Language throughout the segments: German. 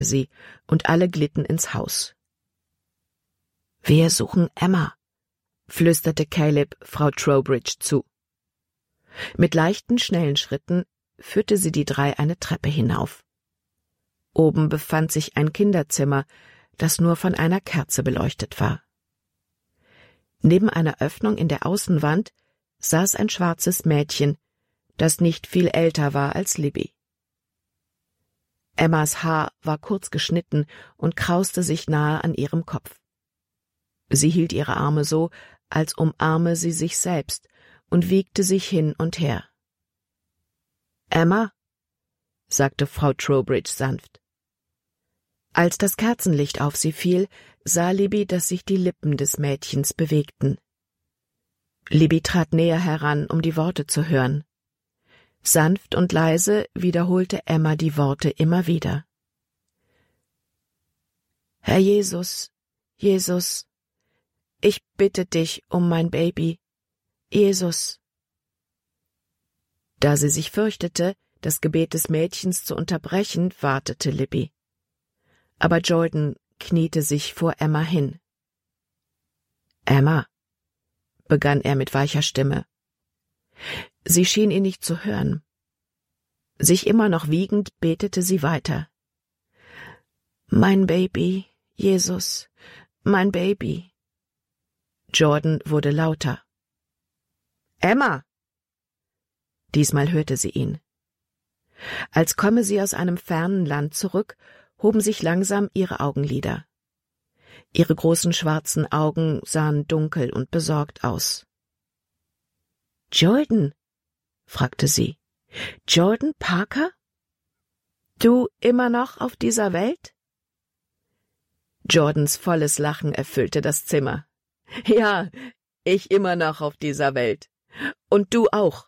sie, und alle glitten ins Haus. »Wir suchen Emma«, flüsterte Caleb Frau Trowbridge zu. Mit leichten, schnellen Schritten führte sie die drei eine Treppe hinauf. Oben befand sich ein Kinderzimmer, das nur von einer Kerze beleuchtet war. Neben einer Öffnung in der Außenwand saß ein schwarzes Mädchen, das nicht viel älter war als Libby. Emmas Haar war kurz geschnitten und krauste sich nahe an ihrem Kopf. Sie hielt ihre Arme so, als umarme sie sich selbst, und wiegte sich hin und her. »Emma«, sagte Frau Trowbridge sanft. Als das Kerzenlicht auf sie fiel, sah Libby, dass sich die Lippen des Mädchens bewegten. Libby trat näher heran, um die Worte zu hören. Sanft und leise wiederholte Emma die Worte immer wieder. »Herr Jesus, Jesus, ich bitte dich um mein Baby, Jesus.« Da sie sich fürchtete, das Gebet des Mädchens zu unterbrechen, wartete Libby. Aber Jordan kniete sich vor Emma hin. »Emma«, begann er mit weicher Stimme. Sie schien ihn nicht zu hören. Sich immer noch wiegend, betete sie weiter. »Mein Baby, Jesus, mein Baby.« Jordan wurde lauter. »Emma!« Diesmal hörte sie ihn. Als komme sie aus einem fernen Land zurück, hoben sich langsam ihre Augenlider. Ihre großen schwarzen Augen sahen dunkel und besorgt aus. »Jordan«, fragte sie, »Jordan Parker? Du immer noch auf dieser Welt?« Jordans volles Lachen erfüllte das Zimmer. »Ja, ich immer noch auf dieser Welt. Und du auch.«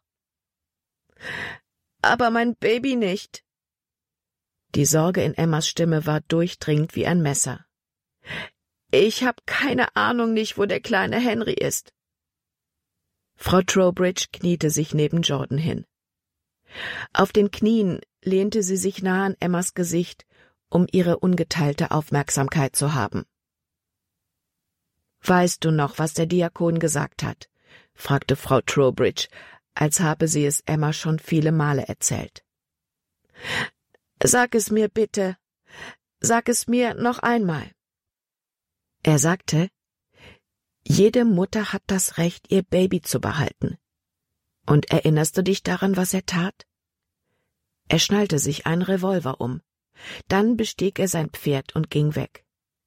»Aber mein Baby nicht.« Die Sorge in Emmas Stimme war durchdringend wie ein Messer. »Ich hab keine Ahnung nicht, wo der kleine Henry ist.« Frau Trowbridge kniete sich neben Jordan hin. Auf den Knien lehnte sie sich nah an Emmas Gesicht, um ihre ungeteilte Aufmerksamkeit zu haben. »Weißt du noch, was der Diakon gesagt hat?« fragte Frau Trowbridge, als habe sie es Emma schon viele Male erzählt. »Sag es mir bitte. Sag es mir noch einmal.« Er sagte, jede Mutter hat das Recht, ihr Baby zu behalten. Und erinnerst du dich daran, was er tat? Er schnallte sich einen Revolver um. Dann bestieg er sein Pferd und ging weg.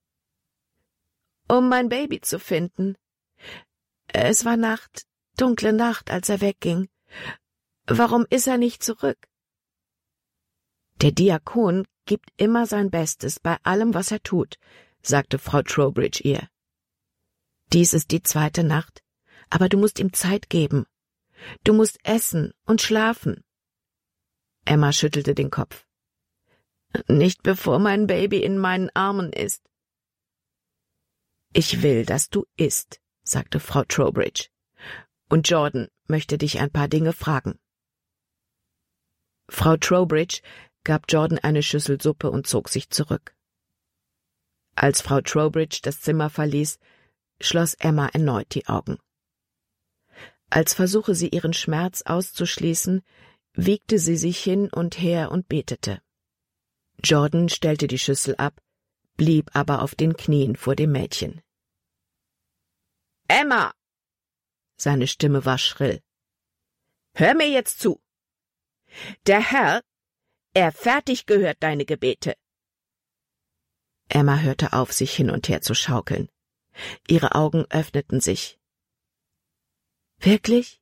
Um mein Baby zu finden. Es war Nacht, dunkle Nacht, als er wegging. Warum ist er nicht zurück? Der Diakon gibt immer sein Bestes bei allem, was er tut, sagte Frau Trowbridge ihr. Dies ist die zweite Nacht, aber du musst ihm Zeit geben. Du musst essen und schlafen. Emma schüttelte den Kopf. Nicht bevor mein Baby in meinen Armen ist. Ich will, dass du isst, sagte Frau Trowbridge. Und Jordan möchte dich ein paar Dinge fragen. Frau Trowbridge gab Jordan eine Schüssel Suppe und zog sich zurück. Als Frau Trowbridge das Zimmer verließ, schloss Emma erneut die Augen. Als versuche sie ihren Schmerz auszuschließen, wiegte sie sich hin und her und betete. Jordan stellte die Schüssel ab, blieb aber auf den Knien vor dem Mädchen. »Emma!« Seine Stimme war schrill. »Hör mir jetzt zu! Der Herr, er fertig gehört deine Gebete!« Emma hörte auf, sich hin und her zu schaukeln. Ihre Augen öffneten sich. »Wirklich?«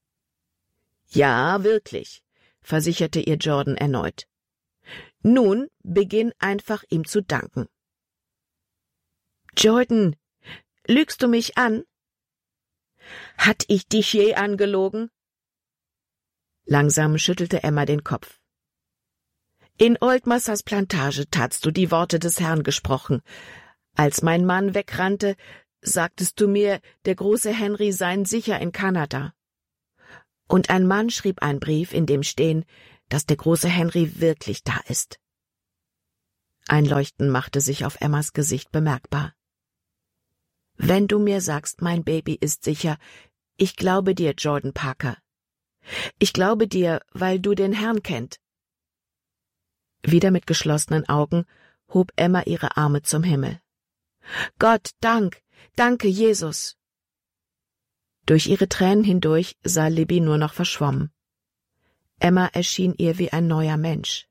»Ja, wirklich«, versicherte ihr Jordan erneut. »Nun beginn einfach, ihm zu danken.« »Jordan, lügst du mich an?« »Hat ich dich je angelogen?« Langsam schüttelte Emma den Kopf. »In Oldmasters Plantage tatst du die Worte des Herrn gesprochen. Als mein Mann wegrannte, sagtest du mir, der große Henry sei sicher in Kanada. Und ein Mann schrieb einen Brief, in dem stehen, dass der große Henry wirklich da ist. Ein Leuchten machte sich auf Emmas Gesicht bemerkbar. »Wenn du mir sagst, mein Baby ist sicher, ich glaube dir, Jordan Parker. Ich glaube dir, weil du den Herrn kennt.« Wieder mit geschlossenen Augen hob Emma ihre Arme zum Himmel. »Gott, danke, Jesus!« Durch ihre Tränen hindurch sah Libby nur noch verschwommen. Emma erschien ihr wie ein neuer Mensch.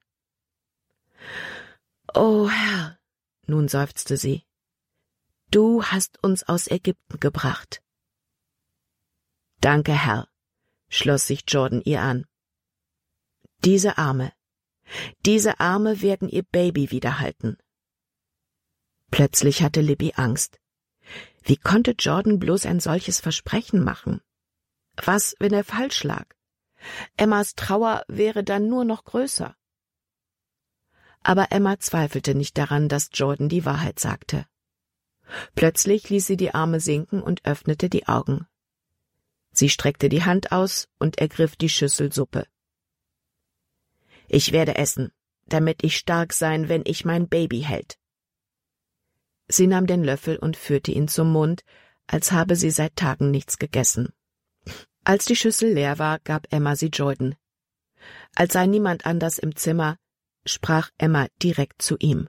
»O Herr«, nun seufzte sie, »du hast uns aus Ägypten gebracht.« »Danke, Herr«, schloss sich Jordan ihr an. Diese Arme werden ihr Baby wiederhalten.« Plötzlich hatte Libby Angst. Wie konnte Jordan bloß ein solches Versprechen machen? Was, wenn er falsch lag? Emmas Trauer wäre dann nur noch größer. Aber Emma zweifelte nicht daran, dass Jordan die Wahrheit sagte. Plötzlich ließ sie die Arme sinken und öffnete die Augen. Sie streckte die Hand aus und ergriff die Schüssel Suppe. »Ich werde essen, damit ich stark sein, wenn ich mein Baby hält.« Sie nahm den Löffel und führte ihn zum Mund, als habe sie seit Tagen nichts gegessen. Als die Schüssel leer war, gab Emma sie Jordan. Als sei niemand anders im Zimmer, sprach Emma direkt zu ihm.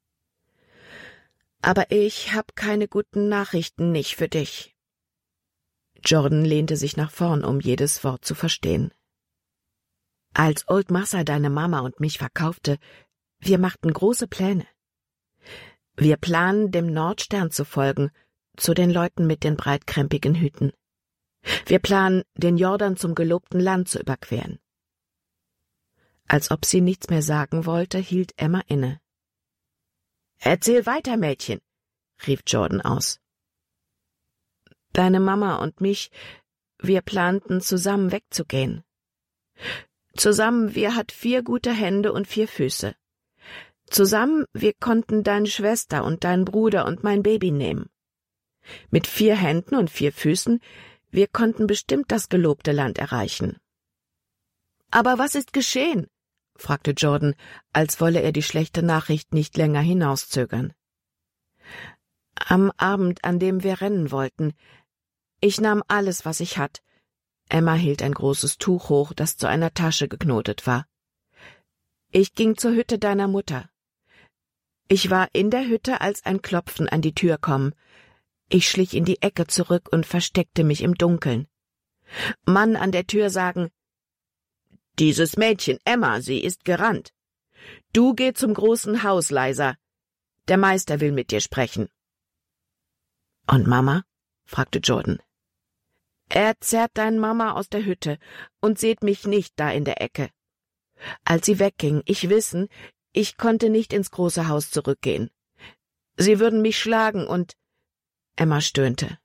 »Aber ich hab keine guten Nachrichten nicht für dich.« Jordan lehnte sich nach vorn, um jedes Wort zu verstehen. »Als Old Massa deine Mama und mich verkaufte, wir machten große Pläne. Wir planen, dem Nordstern zu folgen, zu den Leuten mit den breitkrempigen Hüten. Wir planen, den Jordan zum gelobten Land zu überqueren.« Als ob sie nichts mehr sagen wollte, hielt Emma inne. »Erzähl weiter, Mädchen«, rief Jordan aus. »Deine Mama und mich, wir planten, zusammen wegzugehen. Zusammen, wir hat 4 gute Hände und 4 Füße. Zusammen, wir konnten deine Schwester und deinen Bruder und mein Baby nehmen. Mit 4 Händen und 4 Füßen, wir konnten bestimmt das gelobte Land erreichen.« »Aber was ist geschehen?« fragte Jordan, als wolle er die schlechte Nachricht nicht länger hinauszögern. »Am Abend, an dem wir rennen wollten, ich nahm alles, was ich hatt.« Emma hielt ein großes Tuch hoch, das zu einer Tasche geknotet war. »Ich ging zur Hütte deiner Mutter. Ich war in der Hütte, als ein Klopfen an die Tür kom. Ich schlich in die Ecke zurück und versteckte mich im Dunkeln. Mann an der Tür sagen, »Dieses Mädchen, Emma, sie ist gerannt. Du geh zum großen Haus, leiser. Der Meister will mit dir sprechen.« »Und Mama?« fragte Jordan. »Er zerrt dein Mama aus der Hütte und seht mich nicht da in der Ecke. Als sie wegging, ich wissen, ich konnte nicht ins große Haus zurückgehen. Sie würden mich schlagen und...« Emma stöhnte.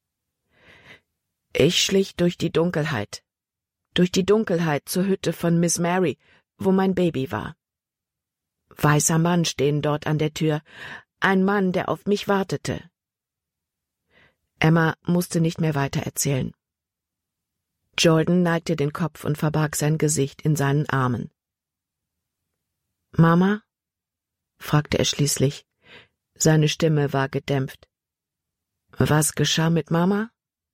»Ich schlich durch die Dunkelheit zur Hütte von Miss Mary, wo mein Baby war. Weißer Mann stehen dort an der Tür, ein Mann, der auf mich wartete.« Emma musste nicht mehr weiter erzählen. Jordan neigte den Kopf und verbarg sein Gesicht in seinen Armen. »Mama?« fragte er schließlich. Seine Stimme war gedämpft. »Was geschah mit Mama?«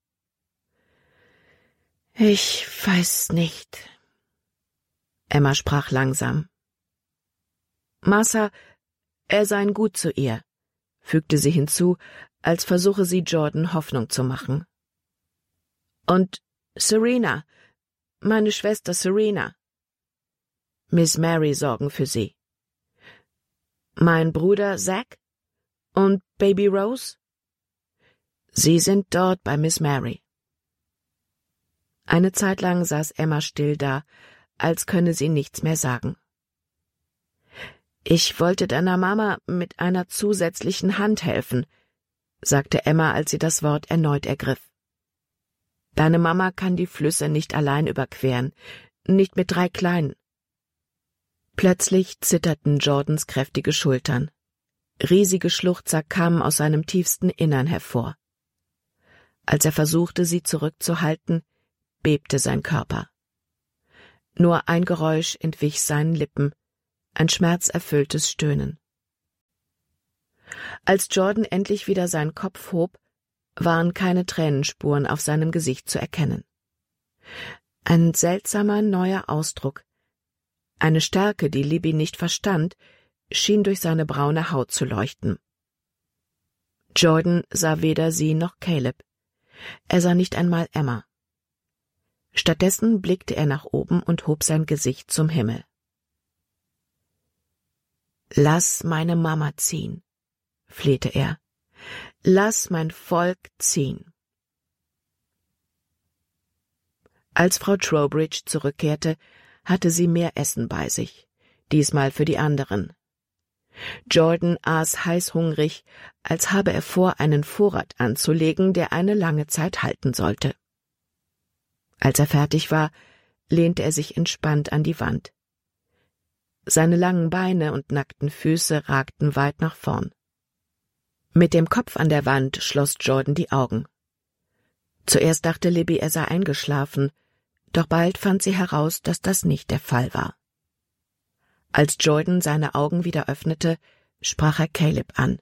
»Ich weiß nicht.« Emma sprach langsam. »Massa, er sei gut zu ihr«, fügte sie hinzu, als versuche sie Jordan Hoffnung zu machen. »Und Serena, meine Schwester Serena. Miss Mary sorgen für sie. Mein Bruder Zack und Baby Rose? Sie sind dort bei Miss Mary.« Eine Zeit lang saß Emma still da, als könne sie nichts mehr sagen. »Ich wollte deiner Mama mit einer zusätzlichen Hand helfen«, sagte Emma, als sie das Wort erneut ergriff. »Deine Mama kann die Flüsse nicht allein überqueren, nicht mit 3 Kleinen.« Plötzlich zitterten Jordans kräftige Schultern. Riesige Schluchzer kamen aus seinem tiefsten Innern hervor. Als er versuchte, sie zurückzuhalten, bebte sein Körper. Nur ein Geräusch entwich seinen Lippen, ein schmerzerfülltes Stöhnen. Als Jordan endlich wieder seinen Kopf hob, waren keine Tränenspuren auf seinem Gesicht zu erkennen. Ein seltsamer neuer Ausdruck, eine Stärke, die Libby nicht verstand, schien durch seine braune Haut zu leuchten. Jordan sah weder sie noch Caleb. Er sah nicht einmal Emma. Stattdessen blickte er nach oben und hob sein Gesicht zum Himmel. »Lass meine Mama ziehen«, flehte er. »Lass mein Volk ziehen.« Als Frau Trowbridge zurückkehrte, hatte sie mehr Essen bei sich, diesmal für die anderen. Jordan aß heißhungrig, als habe er vor, einen Vorrat anzulegen, der eine lange Zeit halten sollte. Als er fertig war, lehnte er sich entspannt an die Wand. Seine langen Beine und nackten Füße ragten weit nach vorn. Mit dem Kopf an der Wand schloss Jordan die Augen. Zuerst dachte Libby, er sei eingeschlafen, doch bald fand sie heraus, dass das nicht der Fall war. Als Jordan seine Augen wieder öffnete, sprach er Caleb an.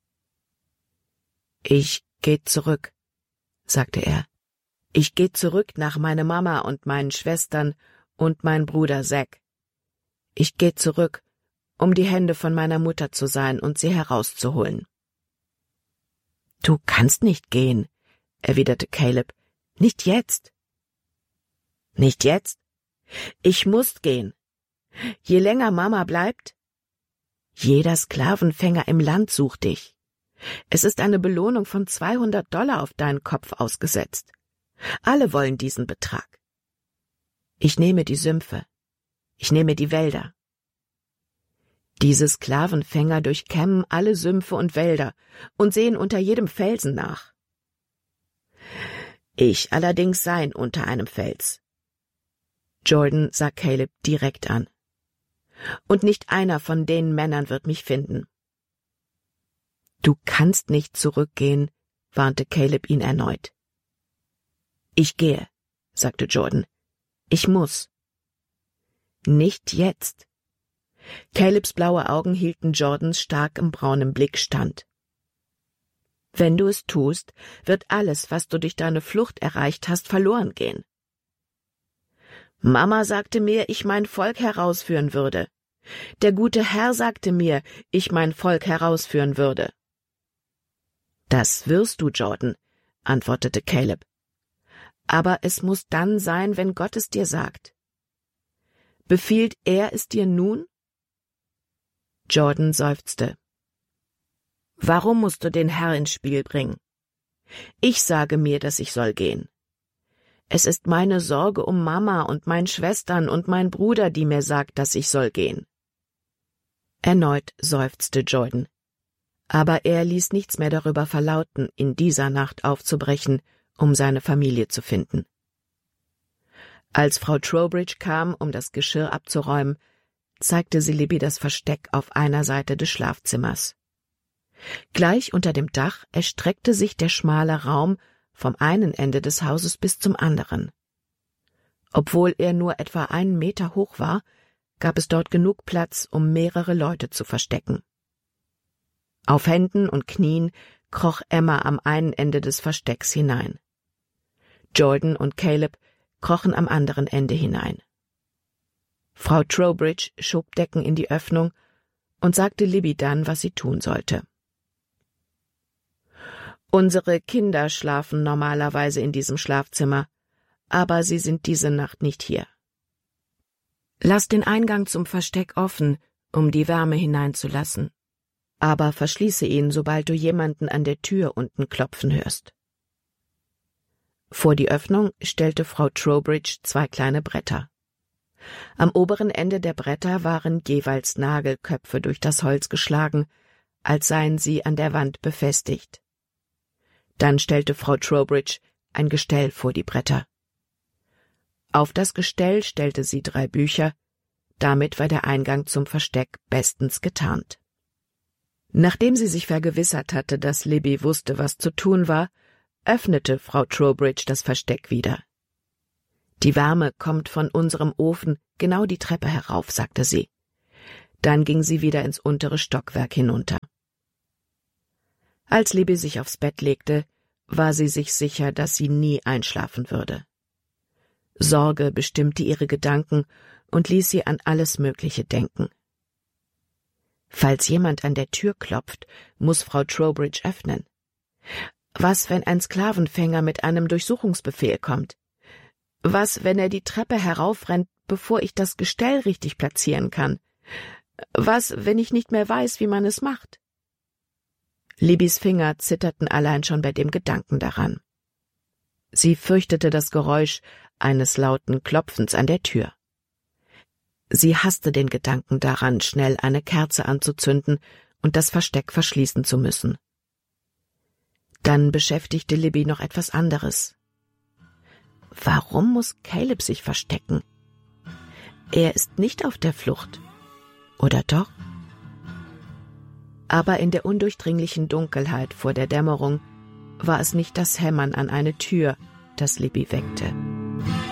»Ich geh zurück«, sagte er. »Ich geh zurück nach meiner Mama und meinen Schwestern und mein Bruder Zack. Ich geh zurück, um die Hände von meiner Mutter zu sein und sie herauszuholen.« »Du kannst nicht gehen«, erwiderte Caleb. »Nicht jetzt.« »Nicht jetzt? Ich muss gehen. Je länger Mama bleibt, jeder Sklavenfänger im Land sucht dich. Es ist eine Belohnung von $200 auf deinen Kopf ausgesetzt. Alle wollen diesen Betrag. Ich nehme die Sümpfe. Ich nehme die Wälder. Diese Sklavenfänger durchkämmen alle Sümpfe und Wälder und sehen unter jedem Felsen nach. Ich allerdings sein unter einem Fels.« Jordan sah Caleb direkt an. »Und nicht einer von den Männern wird mich finden.« »Du kannst nicht zurückgehen«, warnte Caleb ihn erneut. »Ich gehe«, sagte Jordan. »Ich muss.« »Nicht jetzt.« Calebs blaue Augen hielten Jordans starkem braunem Blick stand. »Wenn du es tust, wird alles, was du durch deine Flucht erreicht hast, verloren gehen.« »Mama sagte mir, ich mein Volk herausführen würde. Der gute Herr sagte mir, ich mein Volk herausführen würde.« »Das wirst du, Jordan«, antwortete Caleb. »Aber es muss dann sein, wenn Gott es dir sagt. Befiehlt er es dir nun?« Jordan seufzte. »Warum musst du den Herr ins Spiel bringen? Ich sage mir, dass ich soll gehen. Es ist meine Sorge um Mama und meine Schwestern und mein Bruder, die mir sagt, dass ich soll gehen.« Erneut seufzte Jordan. Aber er ließ nichts mehr darüber verlauten, in dieser Nacht aufzubrechen, um seine Familie zu finden. Als Frau Trowbridge kam, um das Geschirr abzuräumen, zeigte sie Libby das Versteck auf einer Seite des Schlafzimmers. Gleich unter dem Dach erstreckte sich der schmale Raum vom einen Ende des Hauses bis zum anderen. Obwohl er nur etwa 1 Meter hoch war, gab es dort genug Platz, um mehrere Leute zu verstecken. Auf Händen und Knien kroch Emma am einen Ende des Verstecks hinein. Jordan und Caleb krochen am anderen Ende hinein. Frau Trowbridge schob Decken in die Öffnung und sagte Libby dann, was sie tun sollte. »Unsere Kinder schlafen normalerweise in diesem Schlafzimmer, aber sie sind diese Nacht nicht hier. Lass den Eingang zum Versteck offen, um die Wärme hineinzulassen, aber verschließe ihn, sobald du jemanden an der Tür unten klopfen hörst.« Vor die Öffnung stellte Frau Trowbridge 2 kleine Bretter. Am oberen Ende der Bretter waren jeweils Nagelköpfe durch das Holz geschlagen, als seien sie an der Wand befestigt. Dann stellte Frau Trowbridge ein Gestell vor die Bretter. Auf das Gestell stellte sie 3 Bücher, damit war der Eingang zum Versteck bestens getarnt. Nachdem sie sich vergewissert hatte, dass Libby wusste, was zu tun war, öffnete Frau Trowbridge das Versteck wieder. »Die Wärme kommt von unserem Ofen genau die Treppe herauf«, sagte sie. Dann ging sie wieder ins untere Stockwerk hinunter. Als Libby sich aufs Bett legte, war sie sich sicher, dass sie nie einschlafen würde. Sorge bestimmte ihre Gedanken und ließ sie an alles Mögliche denken. Falls jemand an der Tür klopft, muss Frau Trowbridge öffnen. Was, wenn ein Sklavenfänger mit einem Durchsuchungsbefehl kommt? Was, wenn er die Treppe heraufrennt, bevor ich das Gestell richtig platzieren kann? Was, wenn ich nicht mehr weiß, wie man es macht? Libbys Finger zitterten allein schon bei dem Gedanken daran. Sie fürchtete das Geräusch eines lauten Klopfens an der Tür. Sie hasste den Gedanken daran, schnell eine Kerze anzuzünden und das Versteck verschließen zu müssen. Dann beschäftigte Libby noch etwas anderes. Warum muss Caleb sich verstecken? Er ist nicht auf der Flucht. Oder doch? Aber in der undurchdringlichen Dunkelheit vor der Dämmerung war es nicht das Hämmern an eine Tür, das Libby weckte.